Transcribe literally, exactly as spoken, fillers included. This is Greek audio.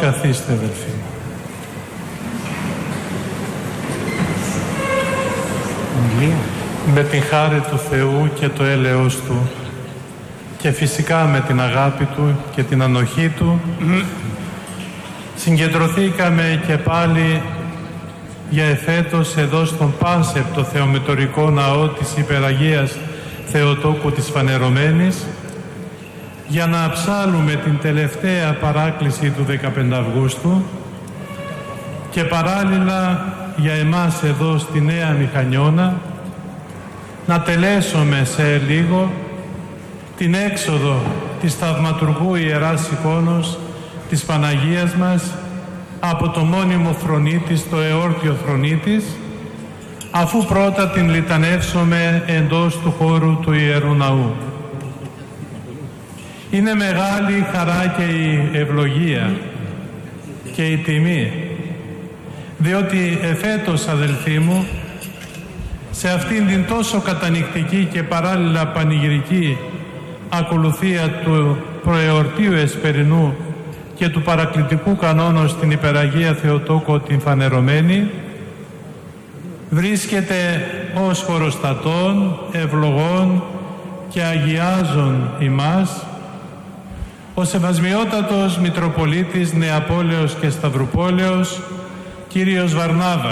καθίστε, αδελφοί. Με την χάρη του Θεού και το έλεος Του και φυσικά με την αγάπη Του και την ανοχή Του συγκεντρωθήκαμε και πάλι για εφέτος εδώ στον Πάνσεπτο Θεομητορικό Ναό της Υπεραγίας Θεοτόκου της Φανερωμένης για να ψάλουμε την τελευταία παράκληση του δεκαπέντε Αυγούστου και παράλληλα για εμάς εδώ στη Νέα Μηχανιώνα να τελέσουμε σε λίγο την έξοδο της Θαυματουργού Ιεράς Εικόνος της Παναγίας μας από το μόνιμο θρονί της, το εόρτιο θρονί της, αφού πρώτα την λιτανεύσουμε εντός του χώρου του Ιερού Ναού. Είναι μεγάλη η χαρά και η ευλογία και η τιμή, διότι εφέτος, αδελφοί μου, σε αυτήν την τόσο κατανυκτική και παράλληλα πανηγυρική ακολουθία του προεορτίου εσπερινού και του παρακλητικού κανόνος στην Υπεραγία Θεοτόκο την Φανερωμένη, βρίσκεται ως χωροστατών, ευλογών και αγιάζων ημάς ο Σεβασμιότατος Μητροπολίτης Νεαπόλεως και Σταυρουπόλεως, κύριος Βαρνάβας.